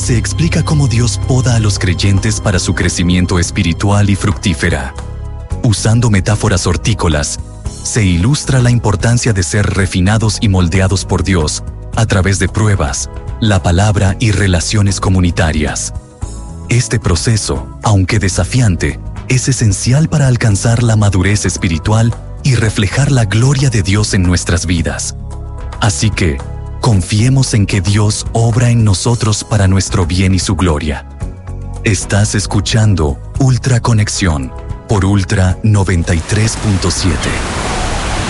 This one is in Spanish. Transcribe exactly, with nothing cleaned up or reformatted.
se explica cómo Dios poda a los creyentes para su crecimiento espiritual y fructífera. Usando metáforas hortícolas, se ilustra la importancia de ser refinados y moldeados por Dios a través de pruebas, la palabra y relaciones comunitarias. Este proceso, aunque desafiante, es esencial para alcanzar la madurez espiritual y reflejar la gloria de Dios en nuestras vidas. Así que, confiemos en que Dios obra en nosotros para nuestro bien y su gloria. Estás escuchando Ultra Conexión por Ultra noventa y tres punto siete.